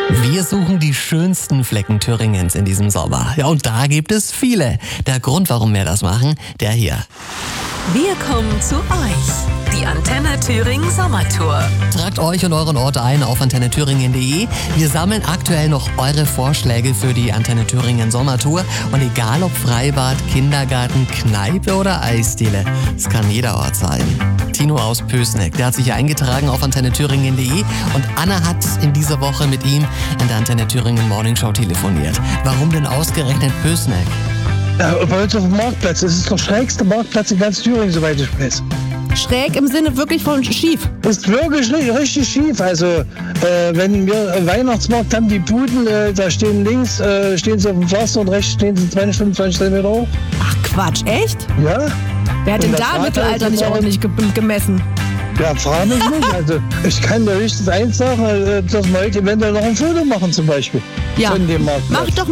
Wir suchen die schönsten Flecken Thüringens in diesem Sommer. Ja, und da gibt es viele. Der Grund, warum wir das machen, der hier. Wir kommen zu euch. Die Antenne Thüringen Sommertour. Tragt euch und euren Ort ein auf antennethüringen.de. Wir sammeln aktuell noch eure Vorschläge für die Antenne Thüringen Sommertour. Und egal ob Freibad, Kindergarten, Kneipe oder Eisdiele, es kann jeder Ort sein. Tino aus Pößneck, der hat sich eingetragen auf antennethüringen.de und Anna hat in dieser Woche mit ihm in der Antenne Thüringen Morning Show telefoniert. Warum denn ausgerechnet Pößneck? Ja, bei uns auf dem Marktplatz. Es ist der schrägste Marktplatz in ganz Thüringen, soweit ich weiß. Schräg im Sinne wirklich von schief. Ist wirklich richtig schief. Also, wenn wir einen Weihnachtsmarkt haben, die Buden, da stehen links stehen sie auf dem Pflaster und rechts stehen sie 20, 25 cm hoch. Ach Quatsch, echt? Ja. Wer hat denn Und da das im Rad Mittelalter ist nicht auch- ordentlich gemessen? Ja, frage mich nicht. Also, ich kann dir höchstens eins sagen, dass wir heute eventuell noch ein Foto machen zum Beispiel. Ja, Von dem Marktplatz. mach doch